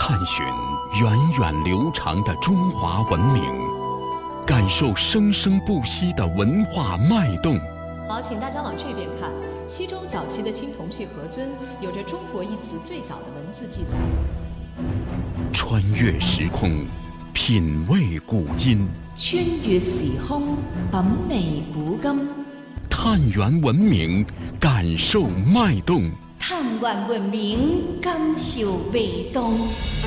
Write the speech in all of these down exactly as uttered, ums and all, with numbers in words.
探寻源远流长的中华文明，感受生生不息的文化脉动。 好，请大家往这边看。西周早期的青铜器盒尊有着“中国”一词最早的文字记载。 穿越时空，品味古今； 穿越时空，品味古今。 探源文明，感受脉动。 探源文明，感受脉动。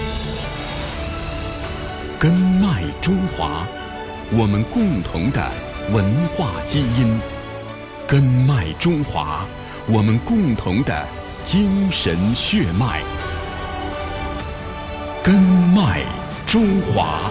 根脉中华，我们共同的文化基因；根脉中华，我们共同的精神血脉。根脉中华。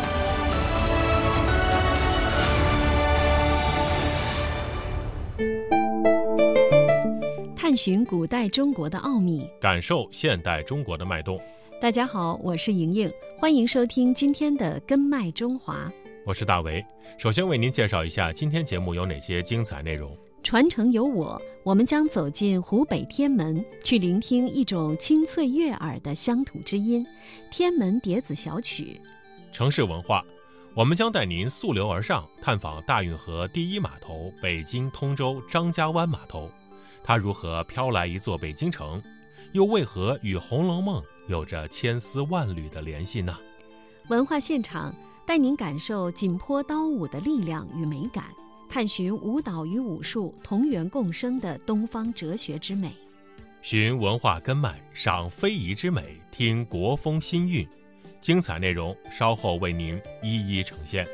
探寻古代中国的奥秘， 感受现代中国的脉动。 大家好，我是莹莹，欢迎收听今天的根脉中华。 我是大为，首先为您介绍一下今天节目有哪些精彩内容。 传承有我，我们将走进湖北天门，去聆听一种清脆悦耳的乡土之音——天门叠子小曲。 城市文化，我们将带您溯流而上，探访大运河第一码头北京通州张家湾码头。它如何飘来一座北京城，又为何与《红楼梦》有着千丝万缕的联系呢？ 文化现场带您感受紧迫刀舞的力量与美感，探寻舞蹈与武术同源共生的东方哲学之美。 寻文化根脉，赏非遗之美，听国风新韵。精彩内容稍后为您一一呈现。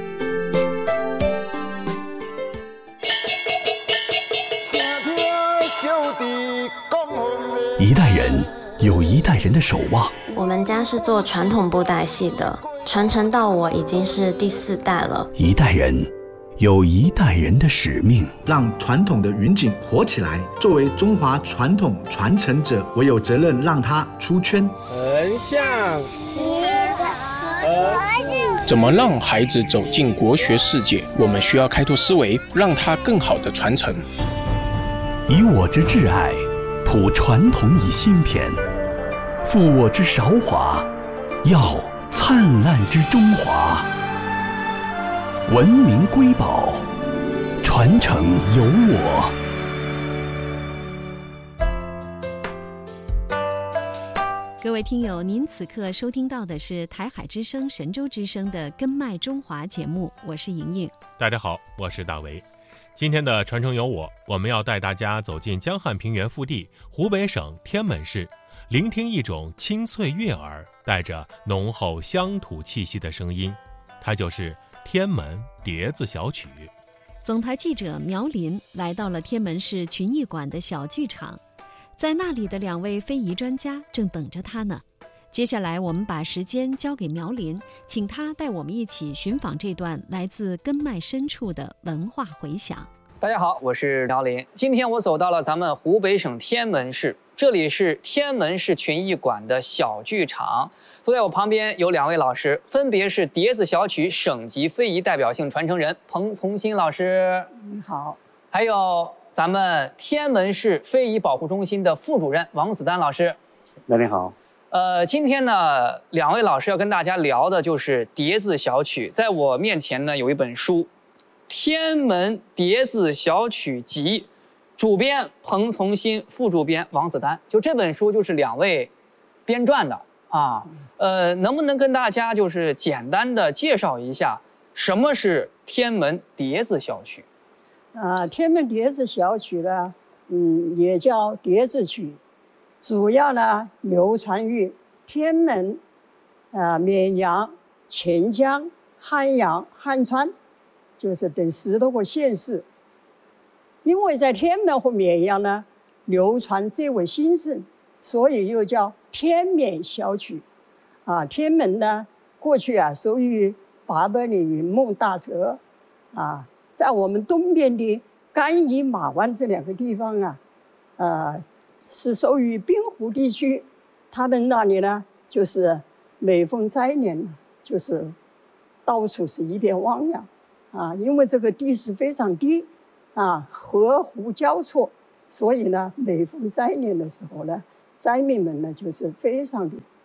一代人有一代人的守望。 我们家是做传统布袋戏的，传承到我已经是第四代了。 一代人有一代人的使命， 让传统的云锦活起来。作为中华传统传承者，我有责任让它出圈。 横向怎么让孩子走进国学世界？我们需要开拓思维，让他更好的传承。 以我之挚爱，谱传统以新篇；负我之韶华，耀灿烂之中华。文明瑰宝，传承有我。 各位听友，您此刻收听到的是台海之声、神州之声的根脉中华节目，我是莹莹。 大家好，我是大为。今天的传承有我，我们要带大家走进江汉平原腹地湖北省天门市，聆听一种清脆悦耳、带着浓厚乡土气息的声音，它就是天门叠子小曲。 总台记者苗林来到了天门市群艺馆的小剧场，在那里的两位非遗专家正等着他呢。接下来我们把时间交给苗林，请他带我们一起寻访这段来自根脉深处的文化回响。 大家好，我是苗林。今天我走到了咱们湖北省天门市，这里是天门市群艺馆的小剧场。坐在我旁边有两位老师，分别是叠子小曲省级非遗代表性传承人彭从新老师， 你好； 还有咱们天门市非遗保护中心的副主任王子丹老师。 那你好。 呃，今天呢，两位老师要跟大家聊的就是叠子小曲。在我面前呢，有一本书《天门叠子小曲集》，主编彭从新，副主编王子丹。就这本书就是两位编撰的啊。呃，能不能跟大家就是简单的介绍一下什么是天门叠子小曲？ 啊，天门叠子小曲呢，嗯，也叫叠子曲。主要呢流传于天门、啊绵阳、潜江、汉阳、汉川，就是等十多个县市。因为在天门和绵阳呢流传最为兴盛，所以又叫天绵小曲。啊，天门呢过去啊属于八百里云梦大泽，啊，在我们东边的甘邑马湾这两个地方啊，呃。是属于滨湖地区，他们那里呢，就是每逢灾年，就是到处是一片汪洋啊。因为这个地势非常低啊，河湖交错，所以呢，每逢灾年的时候呢，灾民们呢就是非常的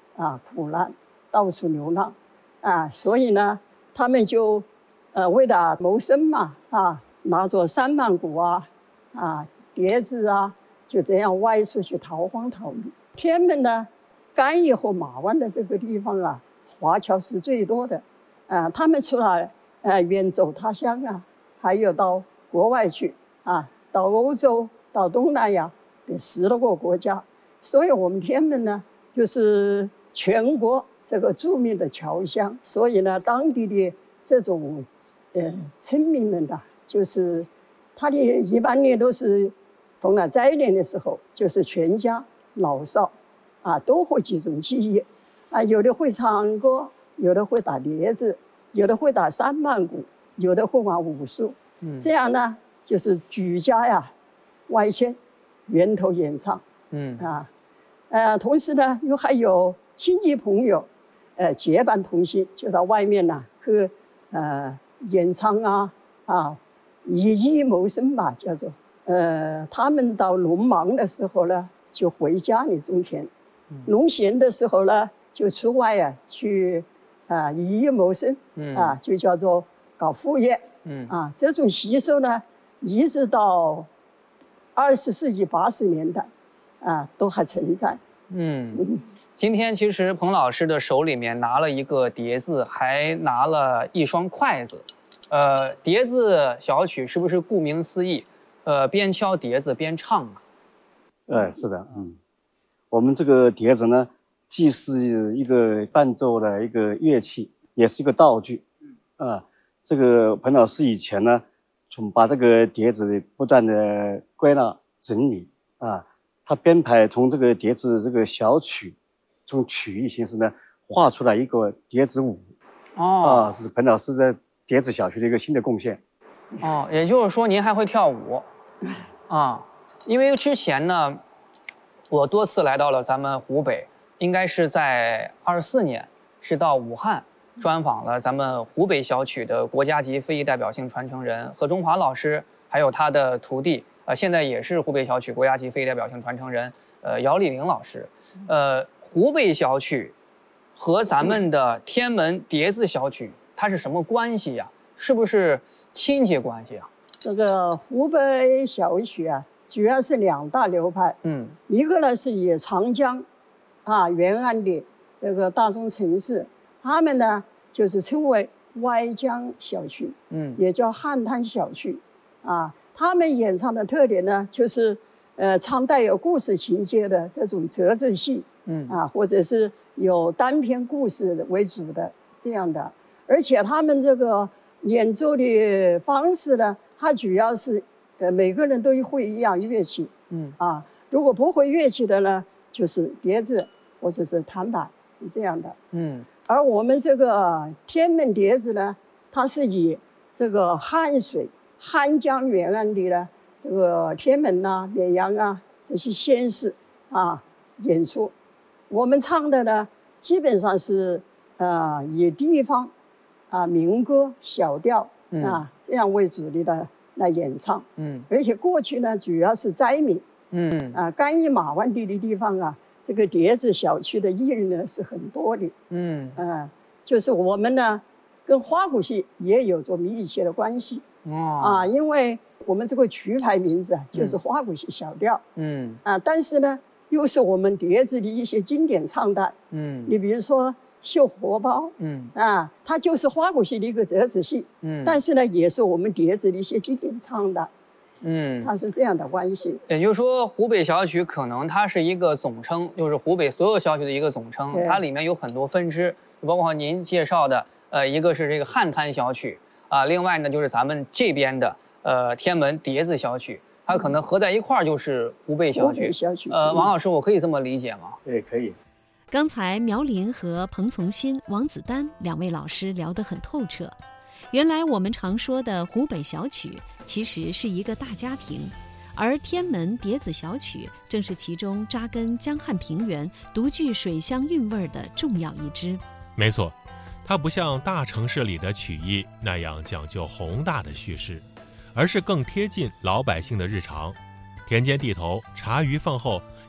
啊苦难，到处流浪啊，所以呢，他们就呃为了谋生嘛啊，拿着三万骨啊啊碟子啊，就这样外出去逃荒逃命。天安门呢，干邑和马湾的这个地方啊，华侨是最多的啊，他们除了呃远走他乡啊，还有到国外去啊，到欧洲、到东南亚的十多个国家。所以我们天安门呢，就是全国这个著名的侨乡。所以呢，当地的这种呃村民们的，就是他的一般呢都是逢了灾年的时候，就是全家老少啊都会集中起义啊，有的会唱歌，有的会打碟子，有的会打三曼鼓，有的会玩武术。嗯，这样呢，就是举家呀外迁，源头演唱。嗯啊，呃，同时呢，又还有亲戚朋友，呃，结伴同行，就到外面呢去呃演唱啊啊，以艺谋生吧，叫做呃，他们到农忙的时候呢，就回家里种田；农闲的时候呢，就出外啊去啊、呃、以艺谋生，嗯啊，就叫做搞副业，嗯啊，这种习俗呢，一直到二十世纪八十年代。啊，都还存在。 嗯，今天其实彭老师的手里面拿了一个碟子，还拿了一双筷子。呃，碟子小曲是不是顾名思义，呃，边敲碟子边唱啊？ 呃，是的，嗯，我们这个碟子呢，既是一个伴奏的一个乐器，也是一个道具。啊，这个彭老师以前呢，从把这个碟子不断的归纳整理啊。他编排从这个碟子这个小曲，从曲艺形式呢画出来一个碟子舞，哦，啊，是彭老师在碟子小曲的一个新的贡献。 哦，也就是说您还会跳舞，啊，因为之前呢，我多次来到了咱们湖北，应该是在二四年，是到武汉专访了咱们湖北小曲的国家级非遗代表性传承人何中华老师，还有他的徒弟。呃，现在也是湖北小曲国家级非遗代表性传承人，呃，姚丽玲老师。呃，湖北小曲和咱们的天安门碟子小曲，它是什么关系呀？是不是亲戚关系啊？ 这个湖北小曲啊，主要是两大流派。嗯，一个呢是以长江啊沿岸的这个大中城市，他们呢就是称为歪江小曲，嗯，也叫汉滩小曲，啊。他们演唱的特点呢，就是，呃，唱带有故事情节的这种折子戏，嗯啊，或者是有单篇故事为主的这样的，而且他们这个演奏的方式呢，它主要是，呃，每个人都会一样乐器，嗯啊，如果不会乐器的呢，就是碟子或者是弹板是这样的，嗯，而我们这个天安门碟子呢，它是以这个汉水。汉江沿岸的呢，这个天安门啊、绵阳啊这些县市啊演出，我们唱的呢，基本上是呃以地方啊民歌、小调、嗯、啊这样为主力的来演唱。嗯，而且过去呢，主要是灾民，嗯啊干邑马湾地的地方啊，这个碟子小曲的艺人呢是很多的。嗯啊，就是我们呢跟花鼓戏也有着密切的关系。哦啊，因为我们这个曲牌名字啊，就是花鼓戏小调，嗯啊，但是呢，又是我们碟子的一些经典唱段，嗯，你比如说《绣荷包》，嗯啊，它就是花鼓戏的一个折子戏，嗯，但是呢，也是我们碟子的一些经典唱段，嗯，它是这样的关系。 也就是说，湖北小曲可能它是一个总称，就是湖北所有小曲的一个总称，它里面有很多分支，包括您介绍的，呃，一个是这个汉滩小曲。啊，另外呢，就是咱们这边的呃天安门碟子小曲，它可能合在一块儿就是湖北小曲。 小曲。 呃，王老师，我可以这么理解吗？ 对，可以。 刚才苗林和彭从新、王子丹两位老师聊得很透彻。原来我们常说的湖北小曲，其实是一个大家庭，而天安门碟子小曲正是其中扎根江汉平原、独具水乡韵味的重要一支。 没错。它不像大城市里的曲艺那样讲究宏大的叙事，而是更贴近老百姓的日常。田间地头，茶余饭后，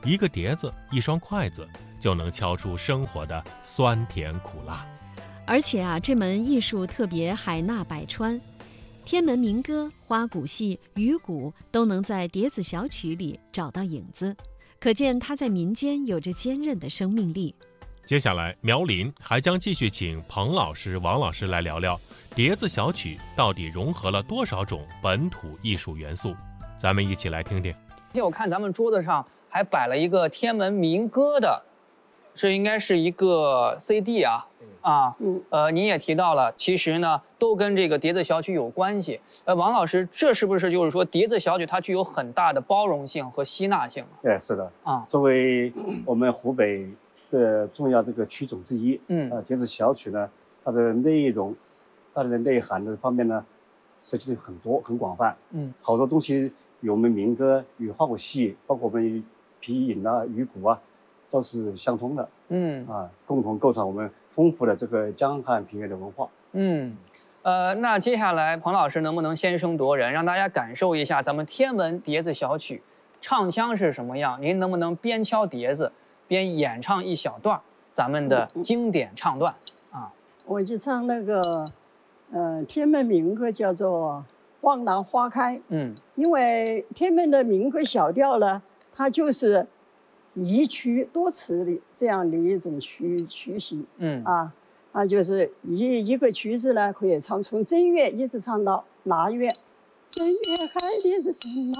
一个碟子，一双筷子，就能敲出生活的酸甜苦辣。 而且啊，这门艺术特别海纳百川，天门民歌、花鼓戏、鱼鼓都能在碟子小曲里找到影子，可见它在民间有着坚韧的生命力。 接下来，苗林还将继续请彭老师、王老师来聊聊碟子小曲到底融合了多少种本土艺术元素。咱们一起来听听。 我看咱们桌子上还摆了一个天门民歌的，这应该是一个 C D 啊。啊，呃，您也提到了，其实呢，都跟这个碟子小曲有关系。呃，王老师，这是不是就是说碟子小曲它具有很大的包容性和吸纳性？ 对，是的。 啊， 作为我们湖北的重要这个曲种之一， 嗯， 呃，碟子小曲呢，它的内容、它的内涵的方面呢，涉及的很多、很广泛。 嗯， 好多东西与我们民歌、与花鼓戏，包括我们皮影啊、鱼鼓啊，都是相通的。 嗯啊，共同构成我们丰富的这个江汉平原的文化。 嗯，呃，那接下来彭老师能不能先声夺人，让大家感受一下咱们天门碟子小曲唱腔是什么样？您能不能边敲碟子边演唱一小段咱们的经典唱段啊？ 我就唱那个，呃，天门民歌叫做《望兰花开》。 嗯，因为天门的民歌小调呢，它就是一曲多词的这样的一种曲曲型， 嗯啊，啊就是一一个曲子呢，可以唱从正月一直唱到腊月。正月开的是什么